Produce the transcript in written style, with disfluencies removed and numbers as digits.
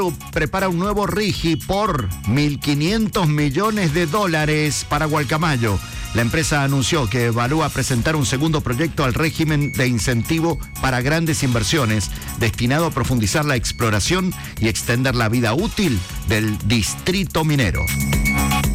prepara un nuevo RIGI por $1.500 millones para Gualcamayo. La empresa anunció que evalúa presentar un segundo proyecto al régimen de incentivo para grandes inversiones, destinado a profundizar la exploración y extender la vida útil del distrito minero.